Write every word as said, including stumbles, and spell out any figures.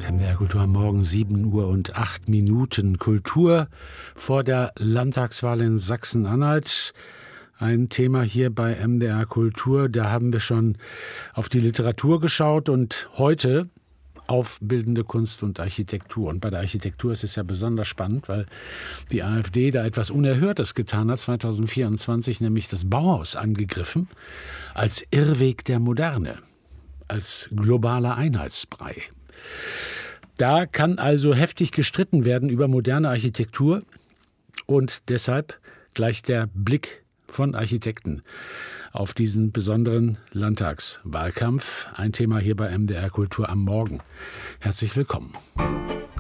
M D R Kultur am Morgen, sieben Uhr und acht Minuten. Kultur vor der Landtagswahl in Sachsen-Anhalt. Ein Thema hier bei M D R Kultur. Da haben wir schon auf die Literatur geschaut und heute auf bildende Kunst und Architektur. Und bei der Architektur ist es ja besonders spannend, weil die AfD da etwas Unerhörtes getan hat, zwanzig vierundzwanzig, nämlich das Bauhaus angegriffen, als Irrweg der Moderne, als globaler Einheitsbrei. Da kann also heftig gestritten werden über moderne Architektur und deshalb gleich der Blick von Architekten auf diesen besonderen Landtagswahlkampf. Ein Thema hier bei M D R Kultur am Morgen. Herzlich willkommen.